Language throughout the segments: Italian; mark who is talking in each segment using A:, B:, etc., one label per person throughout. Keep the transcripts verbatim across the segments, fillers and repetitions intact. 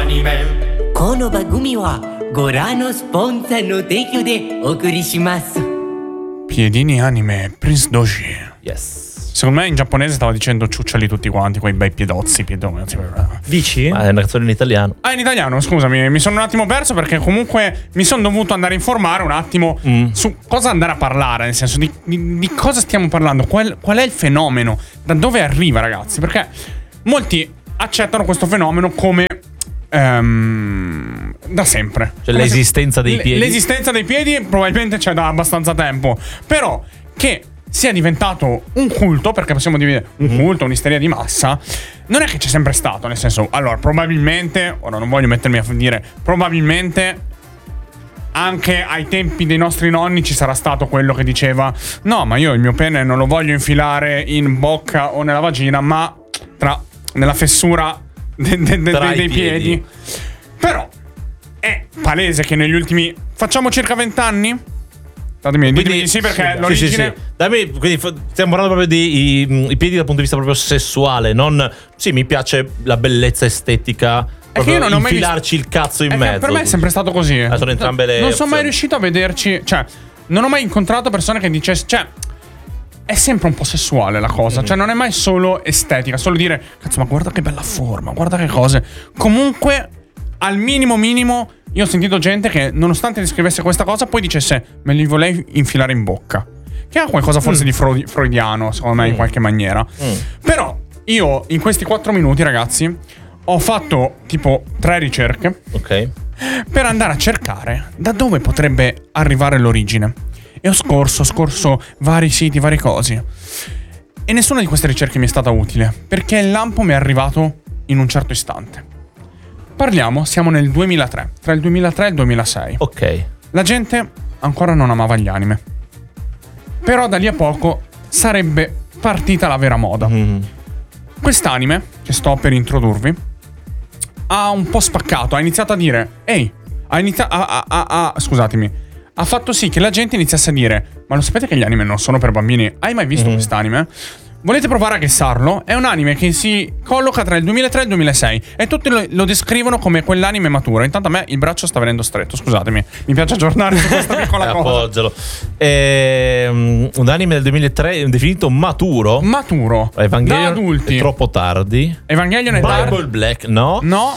A: anime この番組はご覧のスポンサーの提供でお送りします。
B: Piedini Anime, Prince Doji.
C: Yes.
B: Secondo me in giapponese stava dicendo ciucciali tutti quanti, quei bei piedozzi, piedoni.
D: Dici?
C: Ma è una canzone in italiano.
B: Ah, in italiano, scusami, mi sono un attimo perso perché comunque mi sono dovuto andare a informare un attimo mm. su cosa andare a parlare, nel senso di, di, di cosa stiamo parlando, qual, qual è il fenomeno, da dove arriva, ragazzi, perché molti accettano questo fenomeno come um, da sempre.
C: Cioè
B: come
C: l'esistenza
B: se,
C: dei piedi.
B: L'esistenza dei piedi probabilmente c'è da abbastanza tempo, però che sia diventato un culto, perché possiamo dire un culto, un'isteria di massa, non è che c'è sempre stato, nel senso, allora probabilmente, ora non voglio mettermi a dire, probabilmente anche ai tempi dei nostri nonni ci sarà stato quello che diceva no, ma io il mio pene non lo voglio infilare in bocca o nella vagina, ma tra nella fessura de, de, de, de, dei piedi. piedi. Però è palese che negli ultimi, facciamo circa vent'anni. Datemi, ditemi di sì, perché sì, l'origine. Sì, sì, sì.
C: Dammi, quindi stiamo parlando proprio di i, i piedi dal punto di vista proprio sessuale, non. Sì, mi piace la bellezza estetica.
B: È che io non ho mai
C: infilarci il cazzo in
B: è
C: mezzo.
B: Per me è sempre stato così.
C: Eh, sono entrambe le.
B: Non sono mai riuscito a vederci. Cioè, non ho mai incontrato persone che dicessero. Cioè, è sempre un po' sessuale la cosa. Mm. Cioè, non è mai solo estetica. Solo dire, cazzo, ma guarda che bella forma, guarda che cose. Comunque, al minimo minimo. Io ho sentito gente che, nonostante descrivesse questa cosa, poi dicesse me li volevi infilare in bocca. Che ha qualcosa forse mm. di freud- freudiano, secondo me, mm. in qualche maniera. Mm. Però io in questi quattro minuti, ragazzi, ho fatto tipo tre ricerche.
C: Ok.
B: Per andare a cercare da dove potrebbe arrivare l'origine. E ho scorso, ho scorso vari siti, varie cose. E nessuna di queste ricerche mi è stata utile, perché il lampo mi è arrivato in un certo istante. Parliamo, siamo nel duemilatré, tra il duemilatré e il duemilasei.
C: Ok.
B: La gente ancora non amava gli anime. Però da lì a poco sarebbe partita la vera moda. Mm. Quest'anime, che sto per introdurvi, ha un po' spaccato, ha iniziato a dire, ehi, ha iniziato a, a, a, a, scusatemi, ha fatto sì che la gente iniziasse a dire, ma lo sapete che gli anime non sono per bambini? Hai mai visto mm. quest'anime? Volete provare a guessarlo? È un anime che si colloca tra il duemilatré e il duemilasei e tutti lo, lo descrivono come quell'anime maturo. Intanto a me il braccio sta venendo stretto, scusatemi. Mi piace aggiornare su questa piccola cosa.
C: Appoggialo. Ehm, un anime del duemilatré definito maturo.
B: Maturo.
C: Evangelion
B: da adulti.
C: È troppo tardi.
B: Evangelion è
C: tardi.
B: Bible
C: Black, no.
B: No.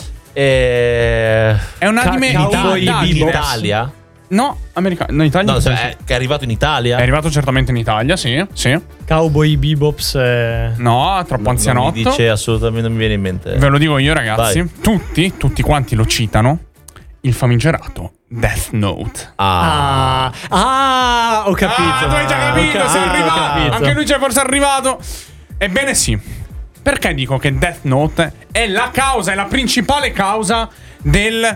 C: E...
B: È un anime
C: Cowboy
B: in
C: in Italia.
B: No, americano. No, Italia.
C: No, cioè, è, che è arrivato in Italia.
B: È arrivato certamente in Italia, sì, sì.
D: Cowboy Bebops. Eh...
B: No, troppo
C: no,
B: anzianotto.
C: Non mi dice assolutamente, non mi viene in mente.
B: Ve lo dico io, ragazzi.
C: Vai.
B: Tutti, tutti quanti lo citano. Il famigerato Death Note.
D: Ah, ah, ah ho capito.
B: Ah, tu hai già capito,
D: capito,
B: sei arrivato. Anche lui c'è forse arrivato. Ebbene sì. Perché dico che Death Note è la causa, è la principale causa del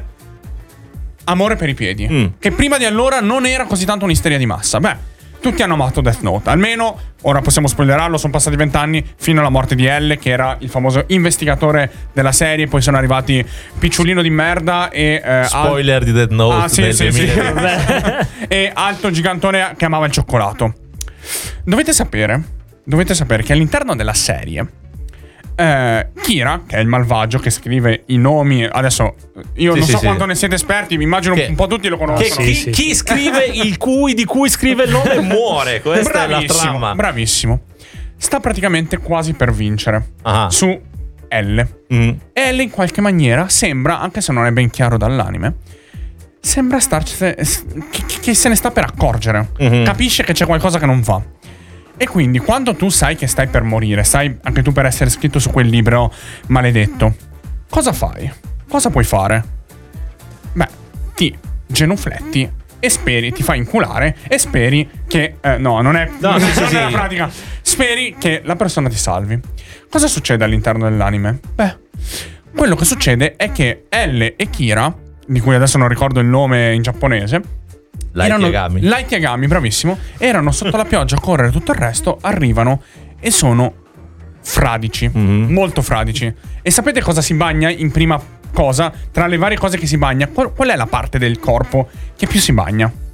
B: amore per i piedi. Mm. Che prima di allora non era così tanto un'isteria di massa. Beh, tutti hanno amato Death Note. Almeno, ora possiamo spoilerarlo, sono passati vent'anni fino alla morte di L, che era il famoso investigatore della serie. Poi sono arrivati Picciolino di merda e eh,
C: spoiler al... di Death Note.
B: Ah, sì, sì, sì. E Alto Gigantone che amava il cioccolato. Dovete sapere, dovete sapere che all'interno della serie Eh, Kira, che è il malvagio che scrive i nomi. Adesso io sì, non so sì, quanto sì. ne siete esperti. Mi immagino che, un po' tutti lo conoscono.
C: Che, chi, sì, chi scrive il cui di cui scrive il nome muore. Questa bravissimo, è la trama.
B: Bravissimo. Sta praticamente quasi per vincere ah. su L. mm. E L in qualche maniera sembra, anche se non è ben chiaro dall'anime, sembra starci che, che se ne sta per accorgere. mm-hmm. Capisce che c'è qualcosa che non va. E quindi quando tu sai che stai per morire, sai anche tu per essere scritto su quel libro maledetto, cosa fai? Cosa puoi fare? Beh, ti genufletti e speri, ti fai inculare e speri che eh, no, non è,
C: no,
B: non
C: sì,
B: è
C: sì,
B: la
C: sì.
B: pratica. Speri che la persona ti salvi. Cosa succede all'interno dell'anime? Beh, quello che succede è che L e Kira, di cui adesso non ricordo il nome in giapponese,
C: Light
B: erano,
C: Yagami.
B: Light Yagami, bravissimo. Erano sotto la pioggia a correre, tutto il resto. Arrivano e sono fradici, mm-hmm. molto fradici. E sapete cosa si bagna in prima cosa? Tra le varie cose che si bagna, qual, qual è la parte del corpo che più si bagna?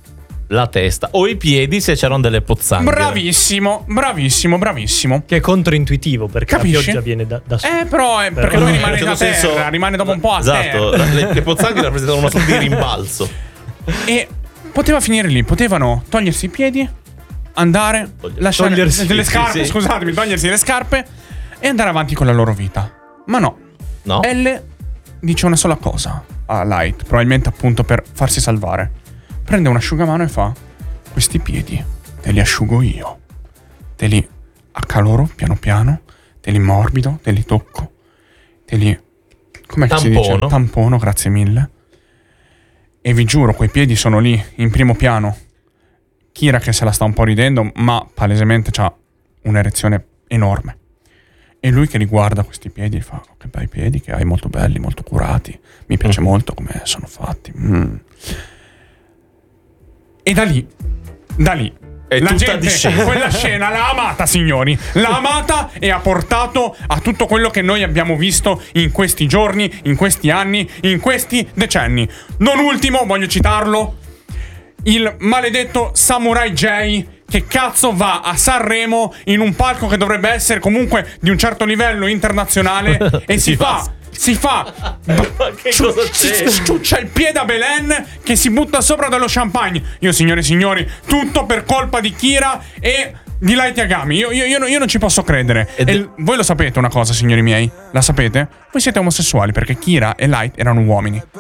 C: la testa o i piedi se c'erano delle pozzanghere.
B: Bravissimo, bravissimo, bravissimo.
D: Che è controintuitivo perché
B: Capisci?
D: la pioggia viene da, da su.
B: Eh, però è perché
D: Però-
B: lui
C: Eh,
B: rimane
C: in
B: da
C: un certo
B: terra,
C: senso-
B: rimane dopo un po' a
C: esatto,
B: terra.
C: le, le pozzanghere rappresentano una sorta di rimbalzo.
B: E poteva finire lì, potevano togliersi i piedi, andare,
C: Toglier-
B: lasciare
C: togliersi,
B: le
C: sì,
B: scarpe,
C: sì.
B: scusatemi, togliersi le scarpe e andare avanti con la loro vita. Ma no,
C: No?
B: Elle dice una sola cosa a Light, probabilmente appunto per farsi salvare. Prende un asciugamano e fa: questi piedi te li asciugo io, te li accaloro piano piano, te li morbido, te li tocco, te li... com'è che si dice?
C: Tampono.
B: Tampono, grazie mille. E vi giuro, quei piedi sono lì, in primo piano. Kira che se la sta un po' ridendo, ma palesemente c'ha un'erezione enorme. E lui che riguarda questi piedi e fa: "Oh, che bei piedi che hai, molto belli, molto curati. Mi piace
C: Mm.
B: molto come sono fatti." Mm. E da lì, da lì,
C: È
B: la
C: tutta
B: gente
C: discesa.
B: quella scena l'ha amata, signori. L'ha amata e ha portato a tutto quello che noi abbiamo visto in questi giorni, in questi anni, in questi decenni. Non ultimo, voglio citarlo, il maledetto Samurai J, che cazzo va a Sanremo in un palco che dovrebbe essere comunque di un certo livello internazionale e si
C: Si
B: fa
C: fa-
B: si fa
C: che
B: ciu-
C: cosa
B: si
C: c'è?
B: sciuccia il piede a Belen che si butta sopra dello champagne. Io, signore e signori, tutto per colpa di Kira e di Light Yagami. Io, io, io, non- io non ci posso credere.
C: Ed-
B: E l- voi lo sapete una cosa, signori miei? La sapete? Voi siete omosessuali perché Kira e Light erano uomini.